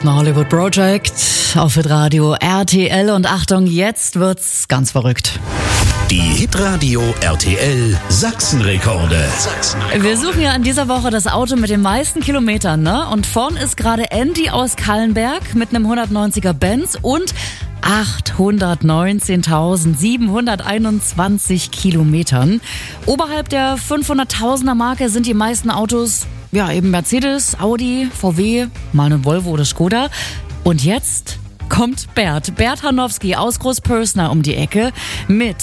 Partner Hollywood Project auf Hitradio RTL. Und Achtung, jetzt wird's ganz verrückt. Die Hitradio RTL Sachsenrekorde. Wir suchen ja in dieser Woche das Auto mit den meisten Kilometern, ne? Und vorn ist gerade Andy aus Kallenberg mit einem 190er Benz und 819.721 Kilometern. Oberhalb der 500.000er Marke sind die meisten Autos, ja, eben Mercedes, Audi, VW, mal ein Volvo oder Skoda. Und jetzt kommt Bert Hanowski aus Großpörsner um die Ecke mit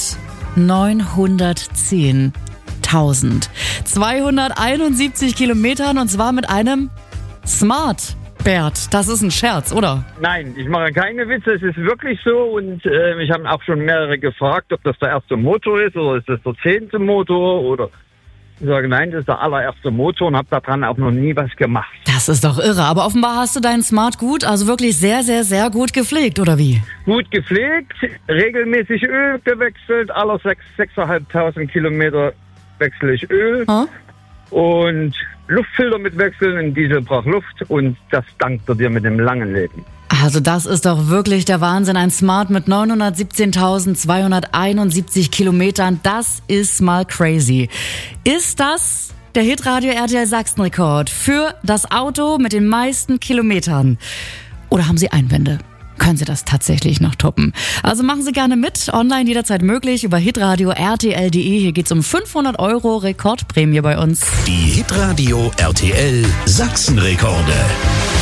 910.271 Kilometern, und zwar mit einem Smart. Bert, das ist ein Scherz, oder? Nein, ich mache keine Witze, es ist wirklich so, und ich habe auch schon mehrere gefragt, ob das der erste Motor ist oder ist das der 10. Motor, oder ich sage, nein, das ist der allererste Motor, und habe daran auch noch nie was gemacht. Das ist doch irre, aber offenbar hast du deinen Smart gut, also wirklich sehr, sehr, sehr gut gepflegt, oder wie? Gut gepflegt, regelmäßig Öl gewechselt, alle 6.500 Kilometer wechsle ich Öl. Und Luftfilter mit wechseln, ein Diesel braucht Luft, und das dankt er dir mit dem langen Leben. Also das ist doch wirklich der Wahnsinn. Ein Smart mit 917.271 Kilometern, das ist mal crazy. Ist das der Hitradio RTL Sachsenrekord für das Auto mit den meisten Kilometern? Oder haben Sie Einwände? Können Sie das tatsächlich noch toppen? Also machen Sie gerne mit, online jederzeit möglich über hitradio rtl.de. Hier geht's um 500 € Rekordprämie bei uns. Die Hitradio RTL Sachsenrekorde.